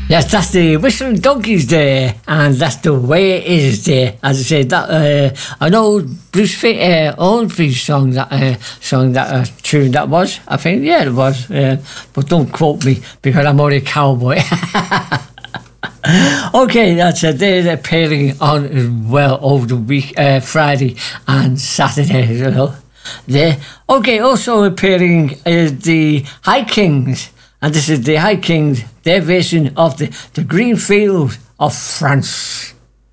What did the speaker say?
Yes, that's the Whistling Donkeys Day, and that's the way it is there. As I said, that an old old Bruce song that tune that was. I think it was, but don't quote me because I'm only a cowboy. Okay, that's it. They're appearing on as well over the week, Friday and Saturday as well. There. Okay, also appearing is the High Kings. And this is the High Kings, their version of the Green Field of France.